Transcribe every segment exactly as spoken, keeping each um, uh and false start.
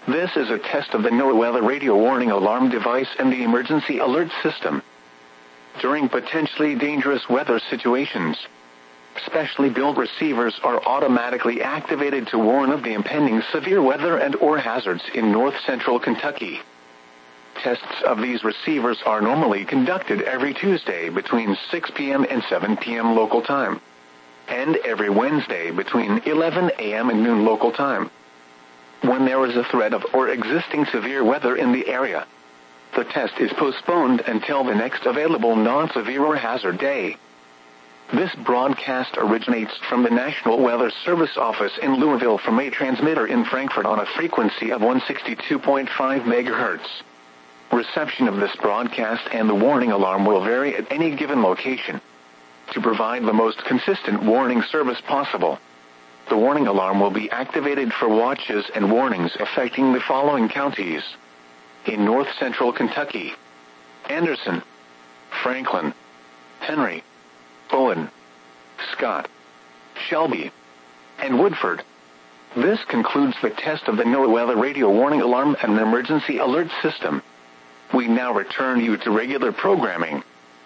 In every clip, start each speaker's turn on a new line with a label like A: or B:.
A: This is a test of the NOAA weather radio warning alarm device and the emergency alert system. During potentially dangerous weather situations, specially built receivers are automatically activated to warn of the impending severe weather and or hazards in north central Kentucky. Tests of these receivers are normally conducted every Tuesday between six p.m. and seven p.m. local time, and every Wednesday between eleven a.m. and noon local time. When there is a threat of or existing severe weather in the area, the test is postponed until the next available non-severe or hazard day. This broadcast originates from the National Weather Service office in Louisville from a transmitter in Frankfort on a frequency of one sixty-two point five megahertz. Reception of this broadcast and the warning alarm will vary at any given location. To provide the most consistent warning service possible, the warning alarm will be activated for watches and warnings affecting the following counties: in north central Kentucky: Anderson, Franklin, Henry, Owen, Scott, Shelby, and Woodford. This concludes the test of the NOAA weather radio warning alarm and emergency alert system. We now return you to regular programming.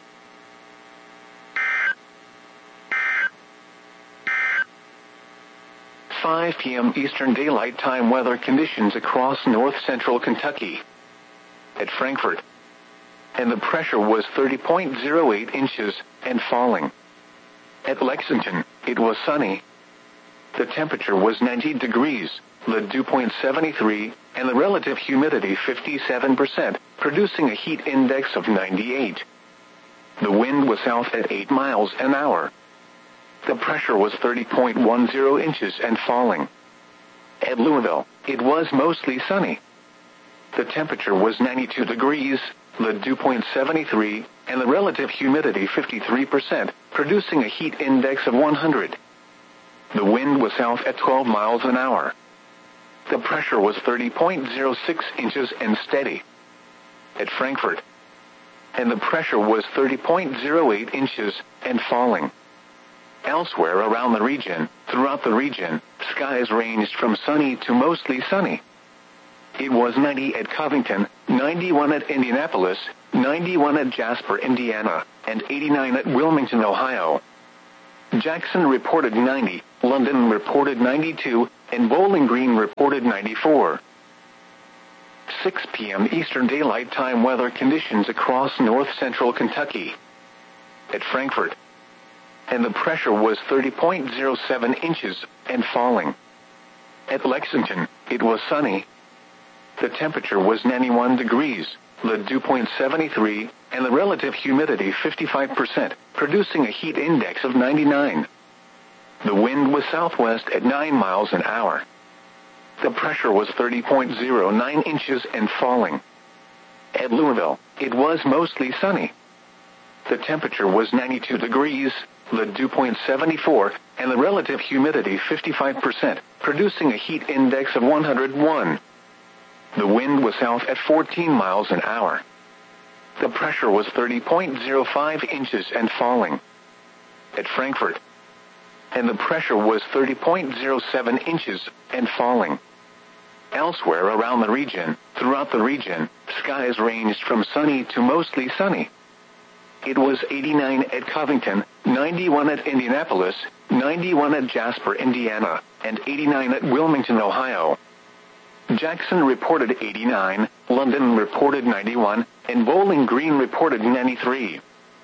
A: five p.m. Eastern Daylight Time weather conditions across north central Kentucky. At Frankfort, and the pressure was thirty point zero eight inches and falling. At Lexington, it was sunny. The temperature was ninety degrees, the dew point seventy-three, and the relative humidity fifty-seven percent, producing a heat index of ninety-eight. The wind was south at eight miles an hour. The pressure was thirty point one zero inches and falling. At Louisville, it was mostly sunny. The temperature was ninety-two degrees, the dew point seventy-three, and the relative humidity fifty-three percent, producing a heat index of one hundred. The wind was south at twelve miles an hour. The pressure was thirty point zero six inches and steady. At Frankfort, and the pressure was thirty point zero eight inches and falling. Elsewhere around the region, throughout the region, skies ranged from sunny to mostly sunny. It was ninety at Covington, ninety-one at Indianapolis, ninety-one at Jasper, Indiana, and eighty-nine at Wilmington, Ohio. Jackson reported ninety, London reported ninety-two, and Bowling Green reported ninety-four. six p.m. Eastern Daylight Time weather conditions across north central Kentucky. At Frankfort, and the pressure was thirty point zero seven inches and falling. At Lexington, it was sunny. The temperature was ninety-one degrees, the dew point seventy-three, and the relative humidity fifty-five percent, producing a heat index of ninety-nine. The wind was southwest at nine miles an hour. The pressure was thirty point zero nine inches and falling. At Louisville, it was mostly sunny. The temperature was ninety-two degrees, the dew point seventy-four, and the relative humidity fifty-five percent, producing a heat index of one hundred one. The wind was south at fourteen miles an hour. The pressure was thirty point zero five inches and falling. At Frankfort, and the pressure was thirty point zero seven inches and falling. Elsewhere around the region, throughout the region, skies ranged from sunny to mostly sunny. It was eighty-nine at Covington, ninety-one at Indianapolis, ninety-one at Jasper, Indiana, and eighty-nine at Wilmington, Ohio. Jackson reported eighty-nine, London reported ninety-one, and Bowling Green reported ninety-three.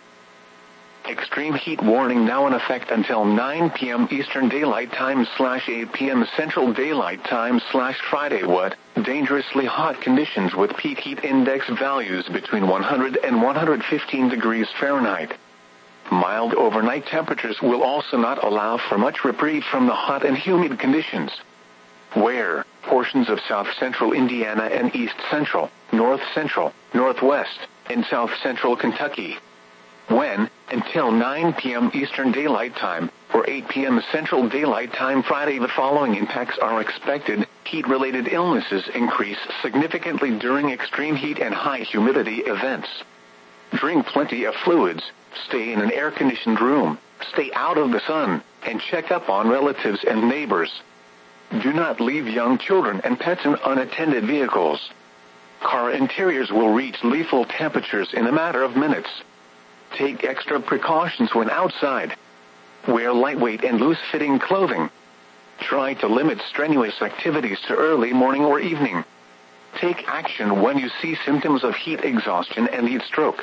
A: Extreme heat warning now in effect until nine p.m. Eastern Daylight Time slash eight p.m. Central Daylight Time slash Friday. What? Dangerously hot conditions with peak heat index values between one hundred and one hundred fifteen degrees Fahrenheit. Mild overnight temperatures will also not allow for much reprieve from the hot and humid conditions. Where? Portions of south central Indiana and east central, north central, northwest, and south central Kentucky. When? Until nine p.m. Eastern Daylight Time, or eight p.m. Central Daylight Time Friday. The following impacts are expected. Heat-related illnesses increase significantly during extreme heat and high humidity events. Drink plenty of fluids, stay in an air-conditioned room, stay out of the sun, and check up on relatives and neighbors. Do not leave young children and pets in unattended vehicles. Car interiors will reach lethal temperatures in a matter of minutes. Take extra precautions when outside. Wear lightweight and loose-fitting clothing. Try to limit strenuous activities to early morning or evening. Take action when you see symptoms of heat exhaustion and heat stroke.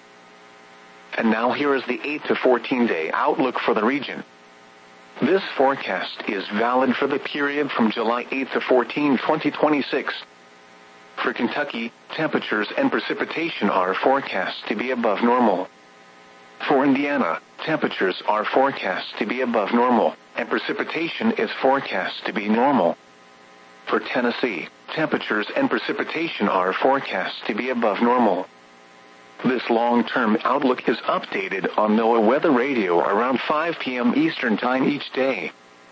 A: And now here is the eight to fourteen day outlook for the region. This forecast is valid for the period from July eighth to fourteenth, twenty twenty-six. For Kentucky, temperatures and precipitation are forecast to be above normal. For Indiana, temperatures are forecast to be above normal, and precipitation is forecast to be normal. For Tennessee, temperatures and precipitation are forecast to be above normal. This long-term outlook is updated on NOAA Weather Radio around five p.m. Eastern Time each day.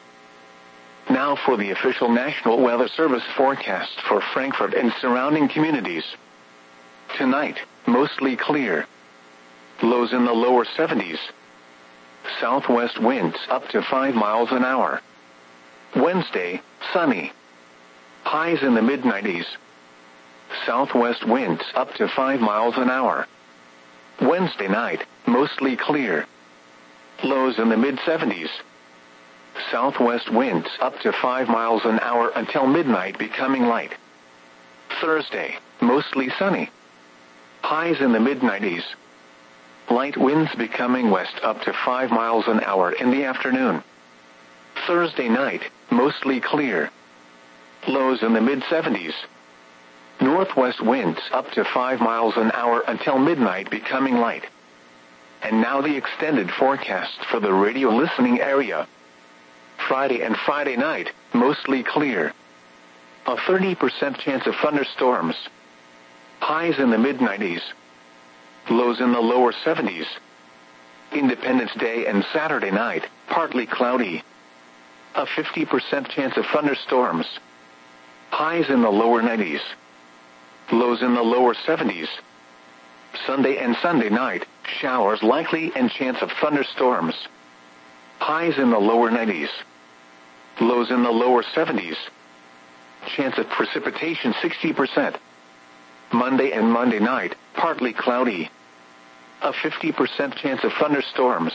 A: Now for the official National Weather Service forecast for Frankfort and surrounding communities. Tonight, mostly clear. Lows in the lower seventies. Southwest winds up to five miles an hour. Wednesday, sunny. Highs in the mid nineties. Southwest winds up to five miles an hour. Wednesday night, mostly clear. Lows in the mid seventies. Southwest winds up to five miles an hour until midnight, becoming light. Thursday, mostly sunny. Highs in the mid nineties. Light winds becoming west up to five miles an hour in the afternoon. Thursday night, mostly clear. Lows in the mid seventies. Northwest winds up to five miles an hour until midnight, becoming light. And now the extended forecast for the radio listening area. Friday and Friday night, mostly clear. A thirty percent chance of thunderstorms. Highs in the mid nineties. Lows in the lower seventies. Independence Day and Saturday night, partly cloudy. A fifty percent chance of thunderstorms. Highs in the lower nineties. Lows in the lower seventies. Sunday and Sunday night, showers likely and chance of thunderstorms. Highs in the lower nineties. Lows in the lower seventies. Chance of precipitation sixty percent. Monday and Monday night, partly cloudy. A fifty percent chance of thunderstorms.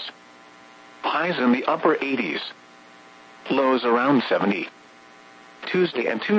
A: Highs in the upper eighties. Lows around seventy. Tuesday and Tuesday.